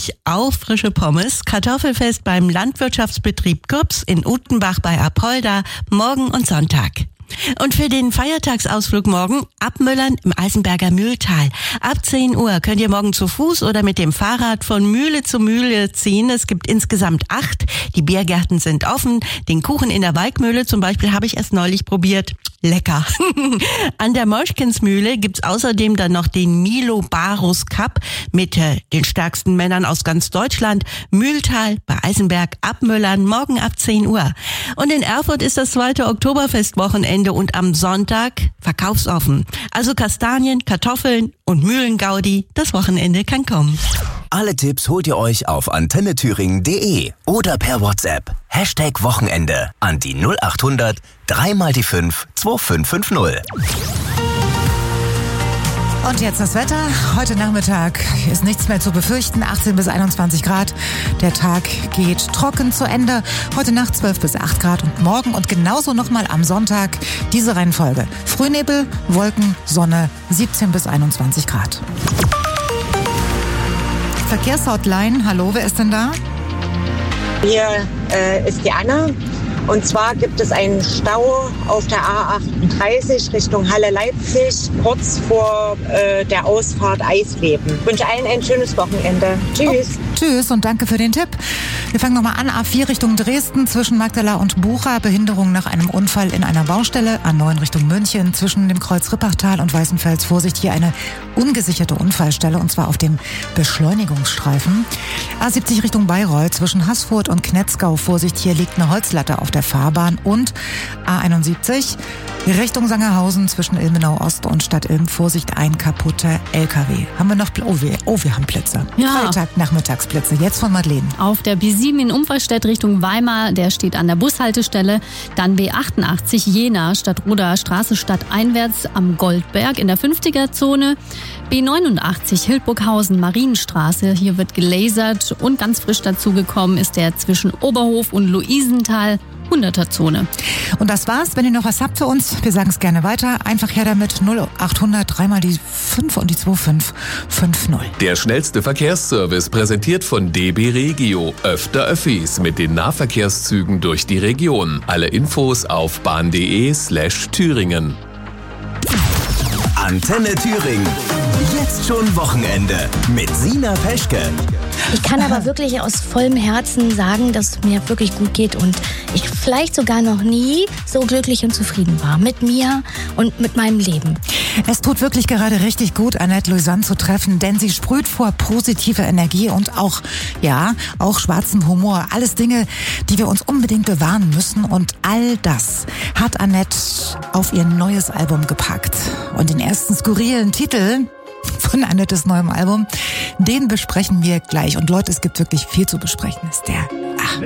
euch auf frische Pommes. Kartoffelfest beim Landwirtschaftsbetrieb Kürbs in Utenbach bei Apolda, morgen und Sonntag. Und für den Feiertagsausflug morgen Abmüllern im Eisenberger Mühltal. Ab 10 Uhr könnt ihr morgen zu Fuß oder mit dem Fahrrad von Mühle zu Mühle ziehen. Es gibt insgesamt 8. Die Biergärten sind offen. Den Kuchen in der Walkmühle zum Beispiel habe ich erst neulich probiert. Lecker. An der Moschkinsmühle gibt's außerdem dann noch den Milo Barus Cup mit den stärksten Männern aus ganz Deutschland. Mühltal bei Eisenberg Abmüllern morgen ab 10 Uhr. Und in Erfurt ist das 2. Oktoberfestwochenende und am Sonntag verkaufsoffen. Also Kastanien, Kartoffeln und Mühlengaudi. Das Wochenende kann kommen. Alle Tipps holt ihr euch auf antennethüringen.de oder per WhatsApp. #Wochenende an die 0800 3 die 5 2550. Und jetzt das Wetter. Heute Nachmittag ist nichts mehr zu befürchten. 18 bis 21 Grad. Der Tag geht trocken zu Ende. Heute Nacht 12 bis 8 Grad und morgen und genauso nochmal am Sonntag diese Reihenfolge. Frühnebel, Wolken, Sonne, 17 bis 21 Grad. Verkehrshotline, hallo, wer ist denn da? Hier ist die Anna. Und zwar gibt es einen Stau auf der A38 Richtung Halle-Leipzig, kurz vor der Ausfahrt Eisleben. Ich wünsche allen ein schönes Wochenende. Tschüss. Oh, tschüss und danke für den Tipp. Wir fangen nochmal an. A4 Richtung Dresden zwischen Magdala und Bucha. Behinderung nach einem Unfall in einer Baustelle. A9 Richtung München zwischen dem Kreuz Rippachtal und Weißenfels. Vorsicht, hier eine ungesicherte Unfallstelle und zwar auf dem Beschleunigungsstreifen. A70 Richtung Bayreuth zwischen Haßfurt und Knetzgau. Vorsicht, hier liegt eine Holzlatte auf der Fahrbahn. Und A71 Richtung Sangerhausen zwischen Ilmenau Ost und Stadt Ilm. Vorsicht, ein kaputter LKW. Haben wir noch wir haben Blitze. Ja. Freitag, Nachmittagsblitze. Jetzt von Madeleine. Auf der B7 in Umfallstedt Richtung Weimar, der steht an der Bushaltestelle. Dann B88 Jena, Stadtroder Straße stadteinwärts am Goldberg in der 50er-Zone. B89 Hildburghausen, Marienstraße, hier wird gelasert. Und ganz frisch dazugekommen ist der zwischen Oberhof und Luisenthal. 100er-Zone. Und das war's. Wenn ihr noch was habt für uns, wir sagen es gerne weiter. Einfach her damit 0800 3 die 5 und die 2550. Der schnellste Verkehrsservice präsentiert von DB Regio. Öfter Öffis mit den Nahverkehrszügen durch die Region. Alle Infos auf bahn.de/Thüringen. Antenne Thüringen. Jetzt schon Wochenende mit Sina Peschke. Ich kann aber wirklich aus vollem Herzen sagen, dass es mir wirklich gut geht und ich vielleicht sogar noch nie so glücklich und zufrieden war mit mir und mit meinem Leben. Es tut wirklich gerade richtig gut, Annette Louisanne zu treffen, denn sie sprüht vor positive Energie und auch schwarzen Humor. Alles Dinge, die wir uns unbedingt bewahren müssen und all das hat Annette auf ihr neues Album gepackt. Und den ersten skurrilen Titel von Annettes neuem Album, den besprechen wir gleich. Und Leute, es gibt wirklich viel zu besprechen. Ist der